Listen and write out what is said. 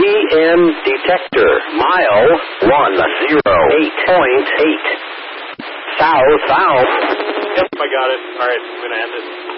EM detector, mile 108.8. Southbound. Yep, I got it. All right, I'm going to end it.